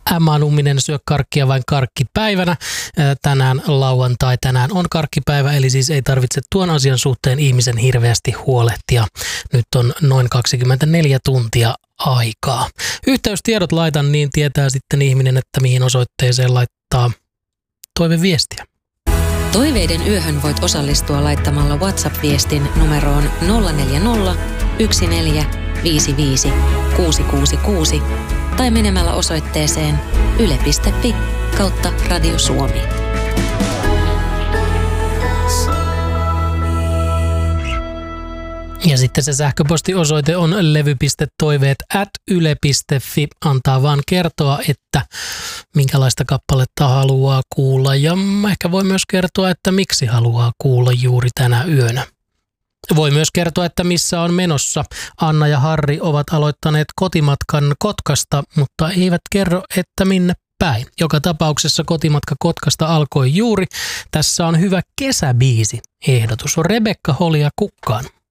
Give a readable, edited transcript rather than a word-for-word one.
Emma Numminen syö karkkia vain karkkipäivänä. Tänään lauantai, tänään on karkkipäivä, eli siis ei tarvitse tuon asian suhteen ihmisen hirveästi huolehtia. Nyt on noin 24 tuntia aikaa. Yhteystiedot laitan, niin tietää sitten ihminen, että mihin osoitteeseen laittaa toiveviestiä. Toiveiden yöhön voit osallistua laittamalla WhatsApp-viestin numeroon 040 1455 666 tai menemällä osoitteeseen yle.fi/Radio Suomi. Ja sitten se sähköpostiosoite on levy.toiveet@yle.fi. Antaa vaan kertoa, että minkälaista kappaletta haluaa kuulla ja ehkä voi myös kertoa, että miksi haluaa kuulla juuri tänä yönä. Voi myös kertoa, että missä on menossa. Anna ja Harri ovat aloittaneet kotimatkan Kotkasta, mutta eivät kerro, että minne päin. Joka tapauksessa kotimatka Kotkasta alkoi juuri. Tässä on hyvä kesäbiisi ehdotus. Rebekka Holia Kukkaan.